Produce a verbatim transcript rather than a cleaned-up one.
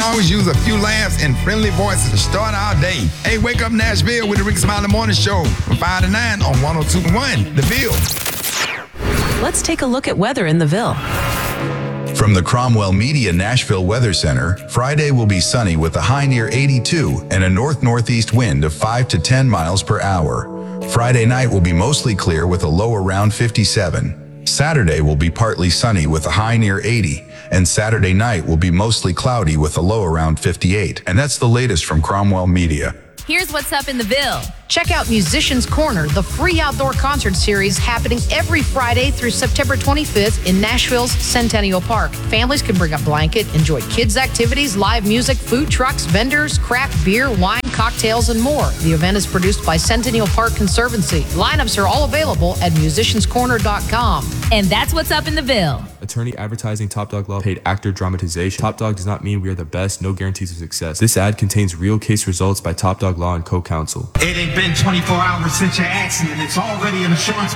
always use a few laughs and friendly voices to start our day. Hey, wake up Nashville with the Rick Smiley Morning Show from five to nine on one oh two point one, The Ville. Let's take a look at weather in the Ville. From the Cromwell Media Nashville Weather Center, Friday will be sunny with a high near eighty-two and a north-northeast wind of five to ten miles per hour. Friday night will be mostly clear with a low around fifty-seven. Saturday will be partly sunny with a high near eighty, and Saturday night will be mostly cloudy with a low around fifty-eight. And that's the latest from Cromwell Media. Here's what's up in the Ville. Check out Musicians Corner, the free outdoor concert series happening every Friday through September twenty-fifth in Nashville's Centennial Park. Families can bring a blanket, enjoy kids' activities, live music, food trucks, vendors, craft beer, wine, cocktails, and more. The event is produced by Centennial Park Conservancy. Lineups are all available at musicians corner dot com. And that's what's up in the Ville. Attorney advertising Top Dog Law paid actor dramatization. Top Dog does not mean we are the best, no guarantees of success. This ad contains real case results by Top Dog Law and co-counsel. It ain't been twenty-four hours since your accident. It's already an insurance